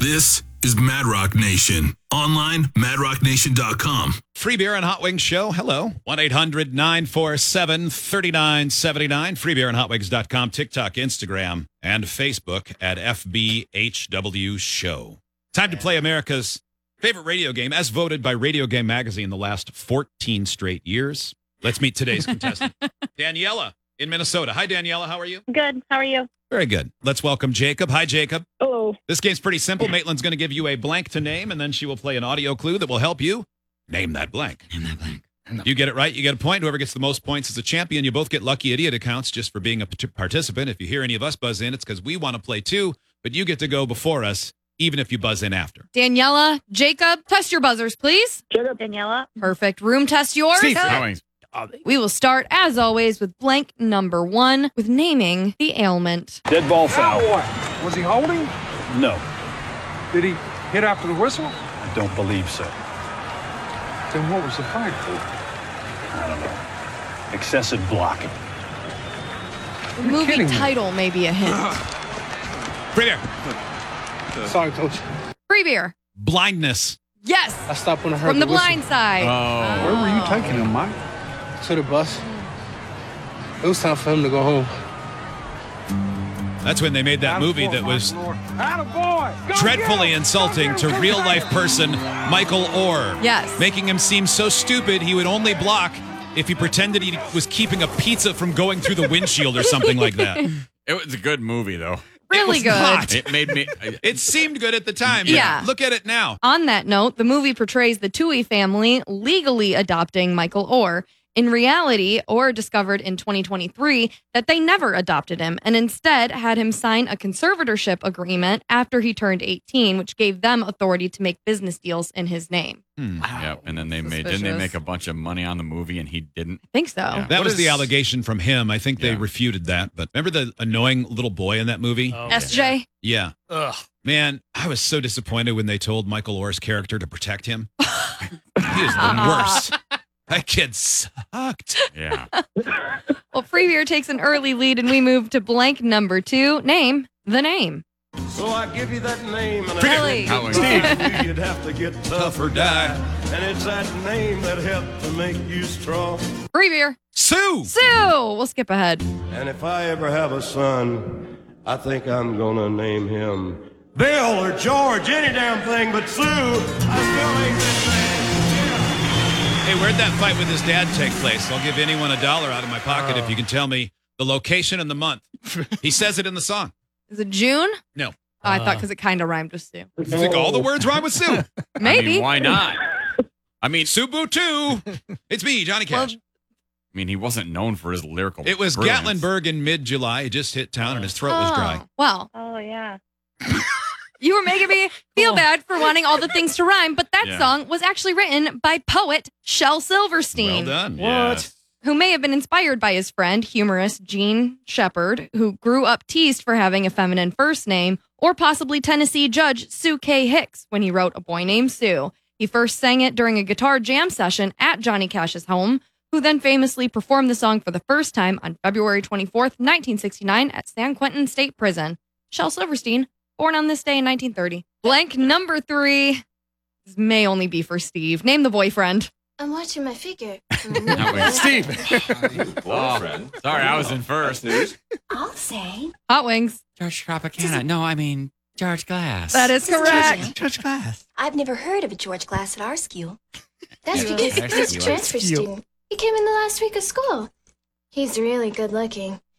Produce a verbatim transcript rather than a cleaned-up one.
This is Mad Rock Nation. Online, mad rock nation dot com. Free beer and hot wings show. Hello. one eight hundred nine four seven three nine seven nine. free beer and hot wings dot com. TikTok, Instagram, and Facebook at F B H W Show. Time to play America's favorite radio game, as voted by Radio Game Magazine the last fourteen straight years. Let's meet today's contestant, Daniela in Minnesota. Hi, Daniela. How are you? Good. How are you? Very good. Let's welcome Jacob. Hi, Jacob. Hello. This game's pretty simple. Maitland's going to give you a blank to name, and then she will play an audio clue that will help you name that blank. Name that blank. You get it right, you get a point. Whoever gets the most points is a champion. You both get lucky idiot accounts just for being a participant. If you hear any of us buzz in, it's because we want to play too, but you get to go before us, even if you buzz in after. Daniela, Jacob, test your buzzers, please. Jacob. Daniela. Perfect. Room test yours. Steve. We will start, as always, with blank number one, with naming the ailment. Dead ball foul. Was he holding? No, Did he hit after the whistle? I don't believe so. Then what was the fight for? I don't know. Excessive blocking. The movie kidding me? title may be a hint. Free beer. Sorry, coach. Free beer. Blindness. Yes. I stopped when I heard From the whistle. blind side. Oh. Where were you taking him, Mike? To the bus. It was time for him to go home. That's when they made that movie that was dreadfully insulting to real-life person Michael Orr. Yes. Making him seem so stupid he would only block if he pretended he was keeping a pizza from going through the windshield or something like that. It was a good movie, though. Really It was good. not. It made me. It seemed good at the time. Yeah. Look at it now. On that note, the movie portrays the Tui family legally adopting Michael Orr. In reality, Orr discovered in twenty twenty-three that they never adopted him and instead had him sign a conservatorship agreement after he turned eighteen, which gave them authority to make business deals in his name. Hmm. Yep. And then they made. Didn't they Suspicious. make a bunch of money on the movie, and he didn't? I think so. Yeah. That What was is- the allegation from him. I think they Yeah. refuted that. But remember the annoying little boy in that movie? S J? Yeah. Ugh. Man, I was so disappointed when they told Michael Orr's character to protect him. He is the worst. That kid sucked. Yeah. Well, Free Beer takes an early lead and we move to blank number two. Name the name. So I give you that name and Really? How long- I knew you'd have to get tough Tough or die. and it's that name that helped to make you strong. Free Beer. Sue! Sue. We'll skip ahead. And if I ever have a son, I think I'm gonna name him Bill or George, any damn thing but Sue. I still ain't that man. Hey, where'd that fight with his dad take place? I'll give anyone a dollar out of my pocket if you can tell me the location and the month. He says it in the song. Is it June? No. Oh, I thought because it kind of rhymed with Sue. You think all the words rhyme with Sue? Maybe. I mean, why not? I mean, Subutu. It's me, Johnny Well, Cash. I mean, he wasn't known for his lyrical. It was brilliance. Gatlinburg in mid-July. He just hit town and his throat was dry. Oh, well, Oh, yeah. you were making me feel bad for wanting all the things to rhyme, but that Yeah. song was actually written by poet Shel Well Silverstein, done. Yes. who may have been inspired by his friend, humorist Gene Shepard, who grew up teased for having a feminine first name, or possibly Tennessee judge Sue K. Hicks when he wrote A Boy Named Sue. He first sang it during a guitar jam session at Johnny Cash's home, who then famously performed the song for the first time on February twenty-fourth, nineteen sixty-nine at San Quentin State Prison. Shel Silverstein, born on this day in nineteen thirty. Blank number three. This may only be for Steve. Name the boyfriend. I'm watching my figure. That was Steve. Oh, sorry, I was in first. I'll say. Hot Wings. George Tropicana. No, I mean George Glass. That is This is correct. George Glass. I've never heard of a George Glass at our school. That's Yeah. because Actually, he's a you are. transfer student. He came in the last week of school. He's really good looking.